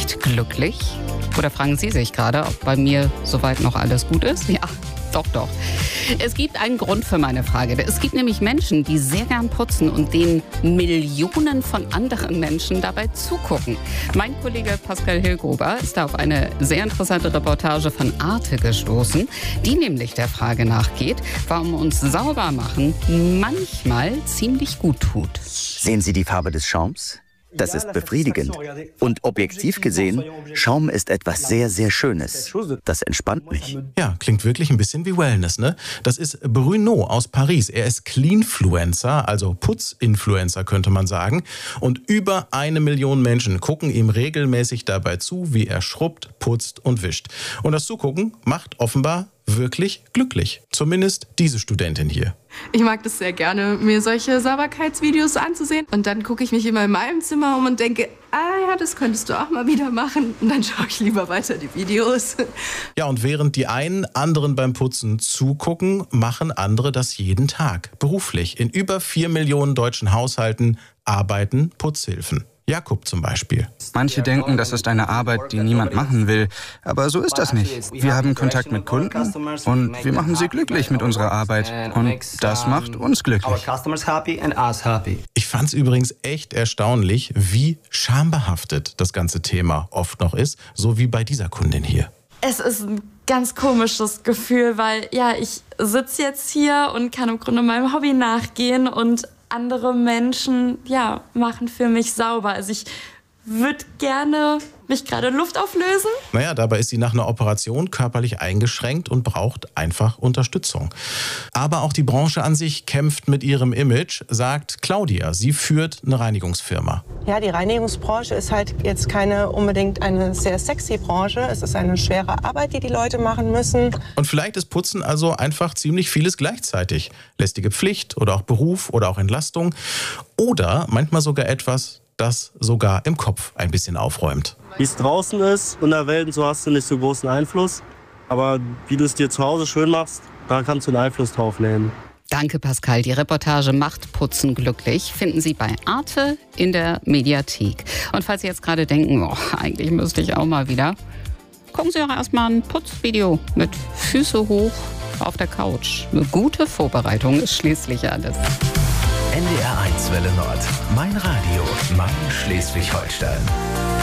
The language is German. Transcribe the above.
nicht glücklich? Oder fragen Sie sich gerade, ob bei mir soweit noch alles gut ist? Ja, doch. Es gibt einen Grund für meine Frage. Es gibt nämlich Menschen, die sehr gern putzen und denen Millionen von anderen Menschen dabei zugucken. Mein Kollege Pascal Hillgruber ist da auf eine sehr interessante Reportage von Arte gestoßen, die nämlich der Frage nachgeht, warum uns Saubermachen manchmal ziemlich gut tut. Sehen Sie die Farbe des Schaums? Das ist befriedigend. Und objektiv gesehen, Schaum ist etwas sehr, sehr Schönes. Das entspannt mich. Ja, klingt wirklich ein bisschen wie Wellness, ne? Das ist Bruno aus Paris. Er ist Cleanfluencer, also Putzinfluencer könnte man sagen. Und über 1 Million Menschen gucken ihm regelmäßig dabei zu, wie er schrubbt, putzt und wischt. Und das Zugucken macht offenbar wirklich glücklich. Zumindest diese Studentin hier. Ich mag das sehr gerne, mir solche Sauberkeitsvideos anzusehen. Und dann gucke ich mich immer in meinem Zimmer um und denke, ja, das könntest du auch mal wieder machen. Und dann schaue ich lieber weiter die Videos. Ja, und während die einen anderen beim Putzen zugucken, machen andere das jeden Tag. Beruflich. In über 4 Millionen deutschen Haushalten arbeiten Putzhilfen. Jakob zum Beispiel. Manche denken, das ist eine Arbeit, die niemand machen will. Aber so ist das nicht. Wir haben Kontakt mit Kunden und wir machen sie glücklich mit unserer Arbeit. Und das macht uns glücklich. Ich fand es übrigens echt erstaunlich, wie schambehaftet das ganze Thema oft noch ist. So wie bei dieser Kundin hier. Es ist ein ganz komisches Gefühl, weil ich sitze jetzt hier und kann im Grunde meinem Hobby nachgehen und andere Menschen, machen für mich sauber. Also ich würde gerne mich gerade Luft auflösen. Naja, dabei ist sie nach einer Operation körperlich eingeschränkt und braucht einfach Unterstützung. Aber auch die Branche an sich kämpft mit ihrem Image, sagt Claudia. Sie führt eine Reinigungsfirma. Ja, die Reinigungsbranche ist halt jetzt keine unbedingt eine sehr sexy Branche. Es ist eine schwere Arbeit, die Leute machen müssen. Und vielleicht ist Putzen also einfach ziemlich vieles gleichzeitig. Lästige Pflicht oder auch Beruf oder auch Entlastung. Oder manchmal sogar etwas, das sogar im Kopf ein bisschen aufräumt. Wie es draußen ist, in der Welt, so hast du nicht so großen Einfluss. Aber wie du es dir zu Hause schön machst, da kannst du einen Einfluss drauf nehmen. Danke, Pascal. Die Reportage Macht Putzen glücklich finden Sie bei Arte in der Mediathek. Und falls Sie jetzt gerade denken, eigentlich müsste ich auch mal wieder, gucken Sie auch erstmal ein Putzvideo mit Füße hoch auf der Couch. Eine gute Vorbereitung ist schließlich alles. NDR 1 Welle Nord. Mein Radio. Mein Schleswig-Holstein.